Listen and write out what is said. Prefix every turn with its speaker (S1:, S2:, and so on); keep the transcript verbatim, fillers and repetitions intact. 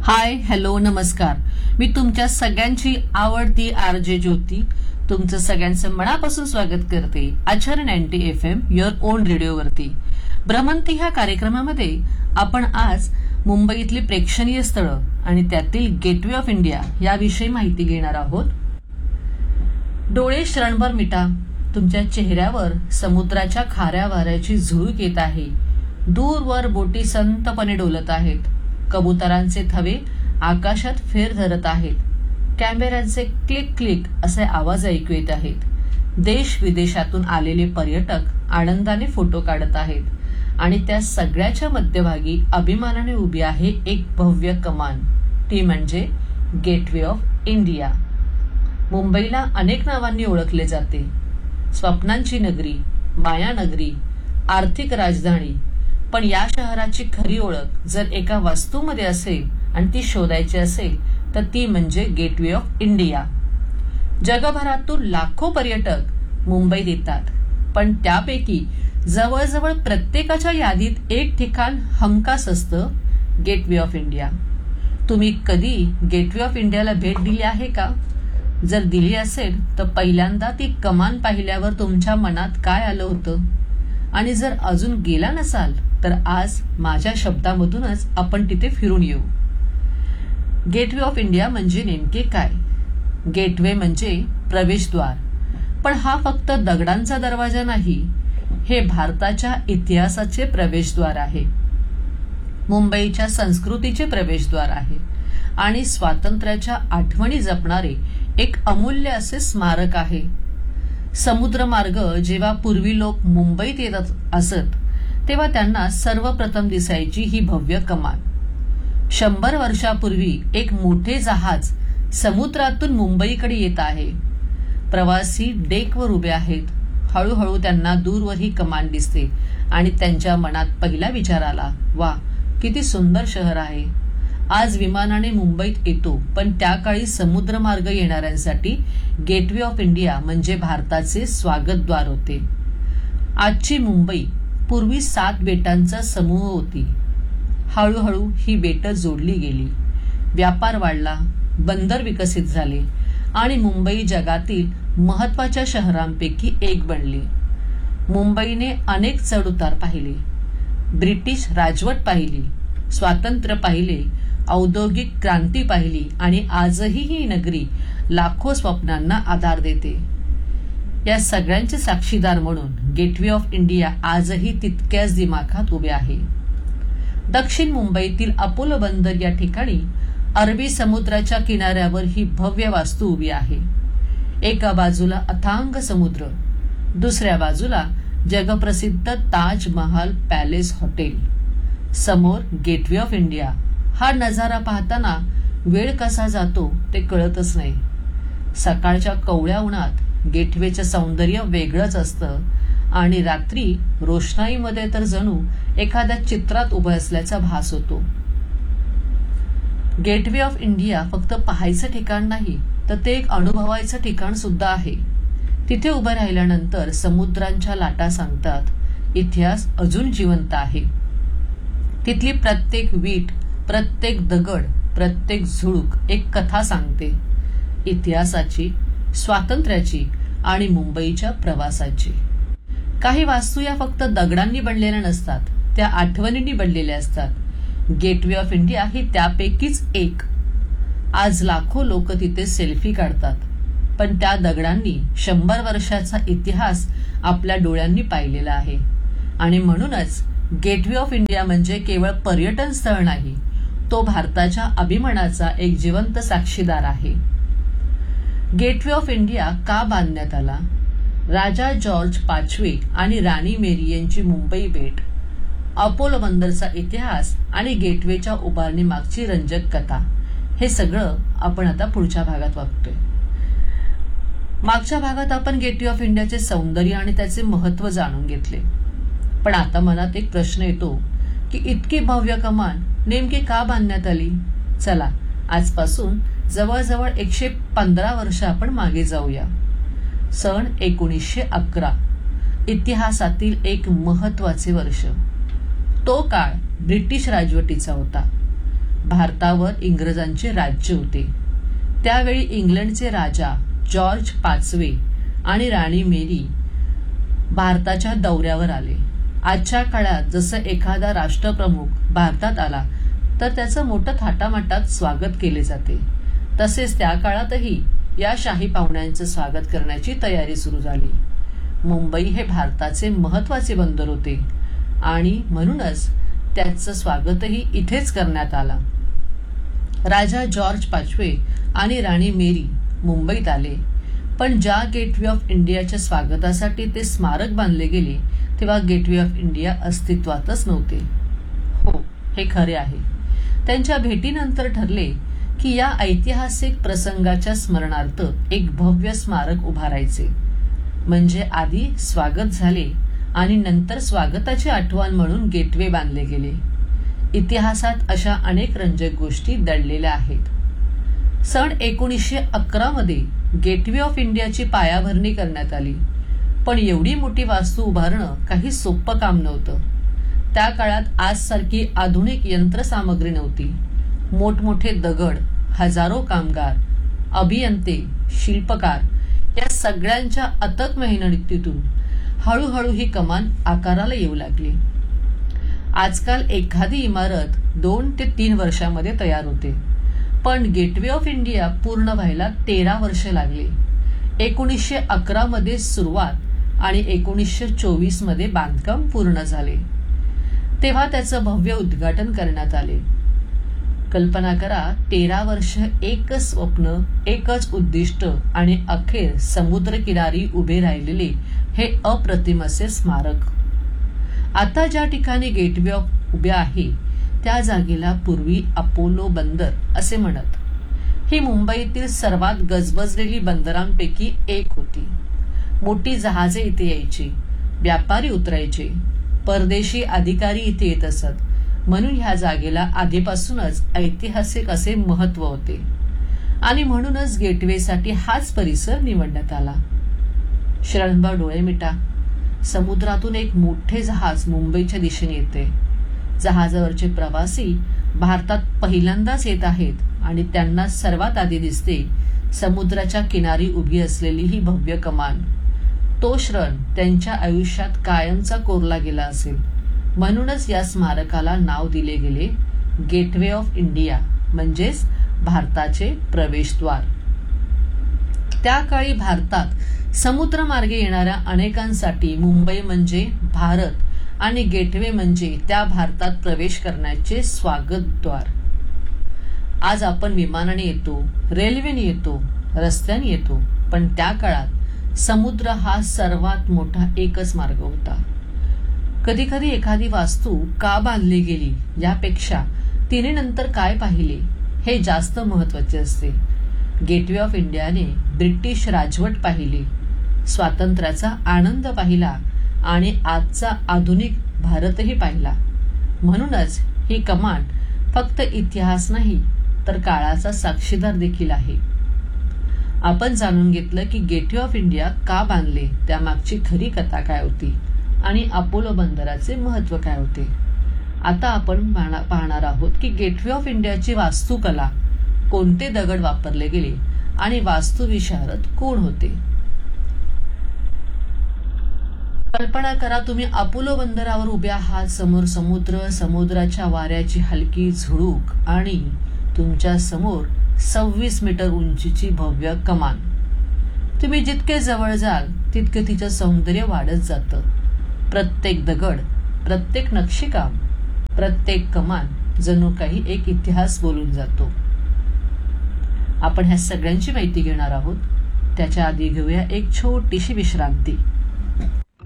S1: Hi hello नमस्कार. मी तुमच्या सगळ्यांची आवडती आर जे ज्योती तुमचं सगळ्यांचं मनापासून स्वागत करते आचार्य ninety F am your on रेडिओवरती. भ्रमंती ह्या कार्यक्रमामध्ये आपण आज मुंबईतली प्रेक्षणीय स्थळं आणि त्यातील गेटवे ऑफ इंडिया याविषयी माहिती घेणार आहोत. डोळे क्षणभर मिटा, तुमच्या चेहऱ्यावर समुद्राच्या खाऱ्या वाऱ्याची झुळूक येत आहे. दूरवर बोटी संतपणे डोलत आहेत. कबुतरांचे थवे आकाशात फेर धरत आहेत. कॅमेऱ्यांचे क्लिक क्लिक असे आवाज ऐकू येत आहेत. देश विदेशातून आलेले पर्यटक आनंदाने फोटो काढत आहेत आणि त्या सगळ्याच्या मध्यभागी अभिमानाने उभी आहे एक भव्य कमान. ती म्हणजे गेटवे ऑफ इंडिया. मुंबईला अनेक नावांनी ओळखले जाते. स्वप्नांची नगरी, मायानगरी, आर्थिक राजधानी. पण या शहराची खरी ओळख जर एका वास्तूमध्ये असेल आणि ती शोधायची असेल तर ती म्हणजे गेटवे ऑफ इंडिया. जगभरातून लाखो पर्यटक मुंबईत येतात, पण त्यापैकी जवळजवळ प्रत्येकाच्या यादीत एक ठिकाण हमखास असतं, गेटवे ऑफ इंडिया. तुम्ही कधी गेटवे ऑफ इंडियाला भेट दिली आहे का? जर दिली असेल तर पहिल्यांदा ती कमान पाहिल्यावर तुमच्या मनात काय आलं होतं? आणि जर अजून गेला नसाल तर आज माझ्या शब्दामधूनच आपण तिथे फिरून येऊ. गेटवे ऑफ इंडिया म्हणजे नेमके काय? गेटवे म्हणजे प्रवेशद्वार, पण हा फक्त दगडांचा दरवाजा नाही. हे भारताच्या इतिहासाचे प्रवेशद्वार आहे, मुंबईच्या संस्कृतीचे प्रवेशद्वार आहे आणि स्वातंत्र्याच्या आठवणी जपणारे एक अमूल्य असे स्मारक आहे. समुद्रमार्ग जेव्हा पूर्वी लोक मुंबईत येत असत तेव्हा त्यांना सर्वप्रथम दिसायची ही भव्य कमान. शंभर वर्षापूर्वी एक मोठे जहाज समुद्रातून मुंबईकडे येत आहे. प्रवासी डेकवर उभे आहेत. हळूहळू त्यांना दूरवर ही कमान दिसते आणि त्यांच्या मनात पहिला विचार आला, वा किती सुंदर शहर आहे. आज विमानाने मुंबईत येतो, पण त्या काळी समुद्रमार्ग येणाऱ्यांसाठी गेटवे ऑफ इंडिया म्हणजे भारताचे स्वागतद्वार होते. आजची मुंबई पूर्वी सात बेटांचा समूह होती. हळूहळू ही बेटं जोडली गेली. व्यापार वाढला, बंदर विकसित झाले आणि मुंबई जगातील महत्वाच्या शहरांपैकी एक बनली. मुंबईने अनेक चढउतार पाहिले, ब्रिटिश राजवट पाहिली, स्वातंत्र्य पाहिले, औद्योगिक क्रांती पाहिली आणि आजही ही नगरी लाखो स्वप्नांना आधार देते. या सगळ्यांचे साक्षीदार म्हणून गेटवे ऑफ इंडिया आजही तितक्याच दिमाखात उभे आहे. दक्षिण मुंबईतील अपोलो बंदर या ठिकाणी अरबी समुद्राच्या किनाऱ्यावर ही भव्य वास्तू उभी आहे. एका बाजूला अथांग समुद्र, दुसऱ्या बाजूला जगप्रसिद्ध ताजमहाल पॅलेस हॉटेल, समोर गेटवे ऑफ इंडिया. हा नजारा पाहताना वेळ कसा जातो ते कळतच नाही. सकाळच्या कवळ्या उन्हात गेटवेचं सौंदर्य वेगळंच असतं आणि रात्री रोषणाईमध्ये तर जणू एखाद्या चित्रात उभं असल्याचा भास होतो. गेटवे ऑफ इंडिया फक्त पाहायचं ठिकाण नाही, तर ते एक अनुभवायचं ठिकाण सुद्धा आहे. तिथे उभं राहिल्यानंतर समुद्रांच्या लाटा सांगतात, इतिहास अजून जिवंत आहे. तिथली प्रत्येक वीट, प्रत्येक दगड, प्रत्येक झुळूक एक कथा सांगते, इतिहासाची, स्वातंत्र्याची आणि मुंबईच्या प्रवासाची. काही वास्तू या फक्त दगडांनी बनलेल्या नसतात, त्या आठवणींनी बनलेल्या असतात. गेटवे ऑफ इंडिया ही त्यापैकीच एक. आज लाखो लोक तिथे सेल्फी काढतात, पण त्या दगडांनी शंभर वर्षाचा इतिहास आपल्या डोळ्यांनी पाहिलेला आहे. आणि म्हणूनच गेटवे ऑफ इंडिया म्हणजे केवळ पर्यटन स्थळ नाही, तो भारताच्या अभिमानाचा एक जिवंत साक्षीदार आहे. गेटवे ऑफ इंडिया का बांधण्यात आला? राजा जॉर्ज पाचवे आणि राणी मेरी यांची मुंबई भेट, अपोलो बंदरचा इतिहास आणि गेटवेच्या उभारणी मागची रंजक कथा, हे सगळं आपण आता पुढच्या भागात बघतोय. मागच्या भागात आपण गेटवे ऑफ इंडियाचे सौंदर्य आणि त्याचे महत्व जाणून घेतले. पण आता मनात एक प्रश्न येतो की इतकी भव्य कमान नेमकी का बांधण्यात आली? चला आजपासून जवळजवळ एकशे पंधरा वर्ष आपण मागे जाऊया. सन एकोणीसशे अकरा, इतिहासातील एक महत्वाचे वर्ष. तो काळ ब्रिटिश राजवटीचा होता. भारतावर इंग्रजांचे राज्य होते. त्यावेळी इंग्लंडचे राजा जॉर्ज पाचवे आणि राणी मेरी भारताच्या दौऱ्यावर आले. आजच्या काळात जसं एखादा राष्ट्रप्रमुख भारतात आला तर त्याचं मोठं थाटामाटात स्वागत केले जाते, तसेच त्या काळातही या शाही पाहुण्यांचं स्वागत करण्याची तयारी सुरू झाली. मुंबई हे भारताचे महत्वाचे बंदर होते आणि म्हणूनच त्याचं स्वागतही इथेच करण्यात आलं. राजा जॉर्ज पाचवे आणि राणी मेरी मुंबईत आले, पण ज्या गेटवे ऑफ इंडियाच्या स्वागतासाठी ते स्मारक बांधले गेले तेव्हा गेटवे ऑफ इंडिया अस्तित्वातच नव्हते. हो, हे खरे आहे. त्यांच्या भेटीनंतर ठरले की या ऐतिहासिक प्रसंगाच्या स्मरणार्थ एक भव्य स्मारक उभारायचे. म्हणजे आधी स्वागत झाले आणि नंतर स्वागताची आठवण म्हणून गेटवे बांधले गेले. इतिहासात अशा अनेक रंजक गोष्टी दडलेल्या आहेत. सन एकोणीसशे अकरा मध्ये गेटवे ऑफ इंडियाची पायाभरणी करण्यात आली, पण एवढी मोठी वास्तू उभारणं काही सोपं काम नव्हतं. त्या काळात आजसारखी आधुनिक यंत्रसामग्री नव्हती. मोठमोठे दगड, हजारो कामगार, अभियंते, शिल्पकार या सगळ्यांच्या अथक मेहनतीतून हळूहळू ही कमान आकाराला येऊ लागली. आजकाल एखादी इमारत दोन ते तीन वर्षामध्ये तयार होते, पण गेटवे ऑफ इंडिया पूर्ण व्हायला तेरा वर्ष लागली. एकोणीसशे अकरा मध्ये सुरुवात आणि एकोणीसशे चोवीस मध्ये बांधकाम पूर्ण झाले. तेव्हा त्याचं भव्य उद्घाटन करण्यात आले. कल्पना करा, तेरा वर्ष एकच स्वप्न, एकच उद्दिष्ट आणि अखेर समुद्रकिनारी उभे राहिलेले हे अप्रतिम असे स्मारक. आता ज्या ठिकाणी गेटवे ऑफ उभे आहे त्या जागेला पूर्वी अपोलो बंदर असे म्हणत. ही मुंबईतील सर्वात गजबजलेली बंदरांपैकी एक होती. मोठी जहाजे इथे यायची, व्यापारी उतरायचे, परदेशी अधिकारी इथे येत असत. म्हणून ह्या जागेला आधीपासूनच ऐतिहासिक असे महत्व होते आणि म्हणूनच गेटवेसाठी हाच परिसर निवडण्यात आला. शरणभाव डोळे मिटा. समुद्रातून एक मोठे जहाज मुंबईच्या दिशेने येते. जहाजावरचे प्रवासी भारतात पहिल्यांदाच येत आहेत आणि त्यांना सर्वात आधी दिसते समुद्राच्या किनारी उभी असलेली ही भव्य कमान. तो क्षण त्यांच्या आयुष्यात कायमचा कोरला गेला असेल. म्हणूनच या स्मारकाला नाव दिले गेले गेटवे ऑफ इंडिया, म्हणजेच भारताचे प्रवेशद्वार. त्या काळी भारतात समुद्रमार्गे येणाऱ्या अनेकांसाठी मुंबई म्हणजे भारत आणि गेटवे म्हणजे त्या भारतात प्रवेश करण्याचे स्वागतद्वार. आज आपण विमानाने येतो, रेल्वेने येतो, रस्त्याने येतो, पण त्या काळात समुद्र हा सर्वात मोठा एकच मार्ग होता. कधी कधी एखादी वास्तू का बांधली गेली यापेक्षा तिने नंतर काय पाहिले हे जास्त महत्वाचे असते. गेटवे ऑफ इंडियाने ब्रिटिश राजवट पाहिली, स्वातंत्र्याचा आनंद पाहिला आणि आजचा आधुनिक भारतही पाहिला. म्हणूनच ही कमान फक्त इतिहास नाही तर काळाचा साक्षीदार देखील आहे. आपण जाणून घेतलं की गेटवे ऑफ इंडिया का बांधले, त्यामागची खरी कथा काय होती आणि अपोलो बंदराचे महत्व काय होते. आता आपण पाहणार आहोत की गेटवे ऑफ इंडियाची वास्तुकला, कोणते दगड वापरले गेले आणि वास्तुविशारद कोण होते. कल्पना करा, तुम्ही अपोलो बंदरावर उभे आहात. समोर समुद्र, समुद्राच्या वाऱ्याची हलकी झुळूक आणि तुमच्या समोर सव्वीस मीटर उंचीची भव्य कमान. तुम्ही जितके जवळ जाल तितके तिचं सौंदर्य वाढत जातं. प्रत्येक दगड, प्रत्येक नक्षीकाम, प्रत्येक कमान जणू काही एक इतिहास बोलून जातो. आपण ह्या सगळ्यांची माहिती घेणार आहोत. त्याच्या आधी घेऊया एक छोटीशी विश्रांती.